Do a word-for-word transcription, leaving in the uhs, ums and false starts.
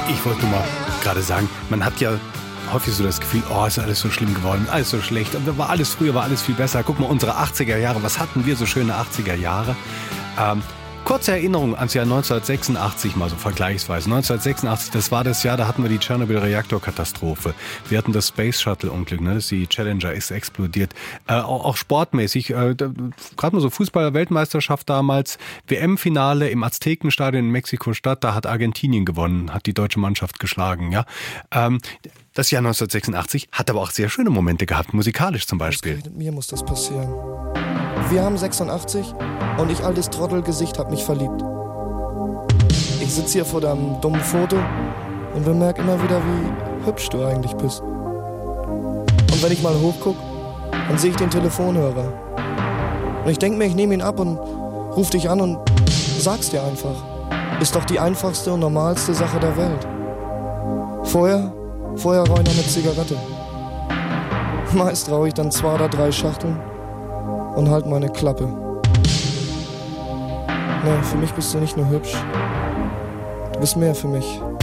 Ich wollte nur mal gerade sagen, man hat ja häufig so das Gefühl, oh, ist alles so schlimm geworden, alles so schlecht. Und war alles früher, war alles viel besser. Guck mal, unsere achtziger Jahre, was hatten wir so schöne achtziger Jahre? Ähm, kurze Erinnerung ans Jahr neunzehnhundertsechsundachtzig, mal so vergleichsweise. neunzehnhundertsechsundachtzig, das war das Jahr, da hatten wir die Tschernobyl-Reaktorkatastrophe. Wir hatten das Space Shuttle-Unglück, ne? Die Challenger ist explodiert. Äh, auch, auch sportmäßig, äh, gerade mal so Fußball-Weltmeisterschaft damals, W M-Finale im Aztekenstadion in Mexiko-Stadt, da hat Argentinien gewonnen, hat die deutsche Mannschaft geschlagen. Ja. Ähm, das Jahr neunzehnhundertsechsundachtzig hat aber auch sehr schöne Momente gehabt, musikalisch zum Beispiel. Mit mir muss das passieren. Wir haben sechsundachtzig und ich, altes Trottelgesicht, hab mich verliebt. Ich sitz hier vor deinem dummen Foto und bemerk immer wieder, wie hübsch du eigentlich bist. Und wenn ich mal hochguck, dann sehe ich den Telefonhörer. Und ich denk mir, ich nehme ihn ab und ruf dich an und sag's dir einfach. Ist doch die einfachste und normalste Sache der Welt. Vorher, vorher rauche ich noch eine Zigarette. Meist rauche ich dann zwei oder drei Schachteln und halt meine Klappe. Nee, für mich bist du nicht nur hübsch. Du bist mehr für mich.